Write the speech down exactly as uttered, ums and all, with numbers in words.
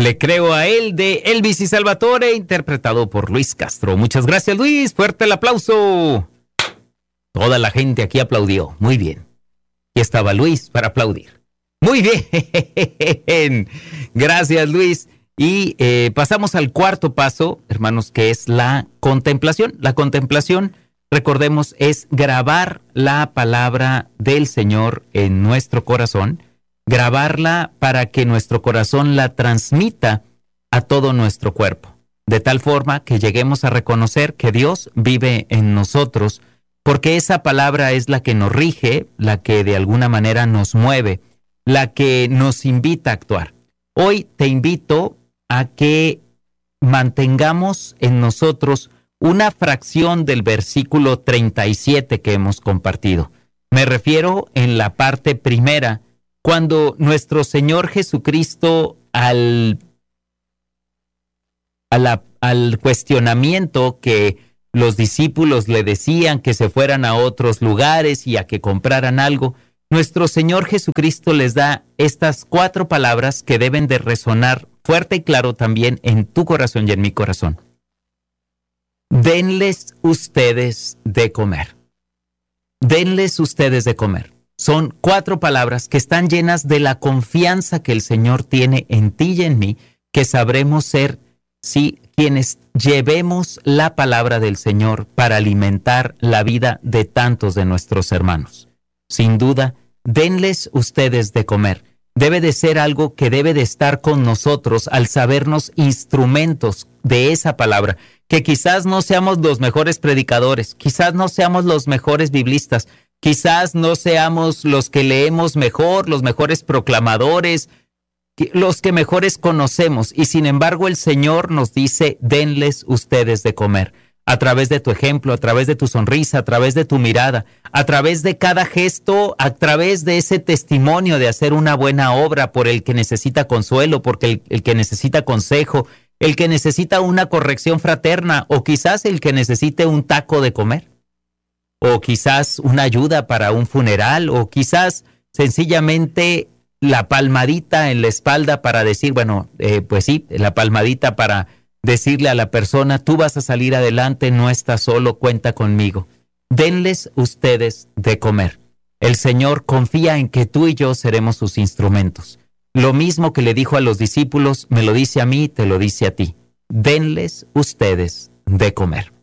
Le creo a él de Elvis y Salvatore, interpretado por Luis Castro. Muchas gracias, Luis. Fuerte el aplauso. Toda la gente aquí aplaudió. Muy bien. Y estaba Luis para aplaudir. Muy bien. Gracias, Luis. Y eh, pasamos al cuarto paso, hermanos, que es la contemplación. La contemplación, recordemos, es grabar la palabra del Señor en nuestro corazón. Grabarla para que nuestro corazón la transmita a todo nuestro cuerpo, de tal forma que lleguemos a reconocer que Dios vive en nosotros, porque esa palabra es la que nos rige, la que de alguna manera nos mueve, la que nos invita a actuar. Hoy te invito a que mantengamos en nosotros una fracción del versículo treinta y siete que hemos compartido. Me refiero en la parte primera, cuando nuestro Señor Jesucristo, al, a la, al cuestionamiento que los discípulos le decían que se fueran a otros lugares y a que compraran algo, nuestro Señor Jesucristo les da estas cuatro palabras que deben de resonar fuerte y claro también en tu corazón y en mi corazón. Denles ustedes de comer. Denles ustedes de comer. Son cuatro palabras que están llenas de la confianza que el Señor tiene en ti y en mí, que sabremos ser, sí, quienes llevemos la palabra del Señor para alimentar la vida de tantos de nuestros hermanos. Sin duda, denles ustedes de comer. Debe de ser algo que debe de estar con nosotros al sabernos instrumentos de esa palabra, que quizás no seamos los mejores predicadores, quizás no seamos los mejores biblistas, quizás no seamos los que leemos mejor, los mejores proclamadores, los que mejores conocemos. Y sin embargo el Señor nos dice, denles ustedes de comer. A través de tu ejemplo, a través de tu sonrisa, a través de tu mirada, a través de cada gesto, a través de ese testimonio de hacer una buena obra por el que necesita consuelo, porque el, el que necesita consejo, el que necesita una corrección fraterna, o quizás el que necesite un taco de comer. O quizás una ayuda para un funeral, o quizás sencillamente la palmadita en la espalda para decir, bueno, eh, pues sí, la palmadita para decirle a la persona, tú vas a salir adelante, no estás solo, cuenta conmigo. Denles ustedes de comer. El Señor confía en que tú y yo seremos sus instrumentos. Lo mismo que le dijo a los discípulos, me lo dice a mí, te lo dice a ti. Denles ustedes de comer.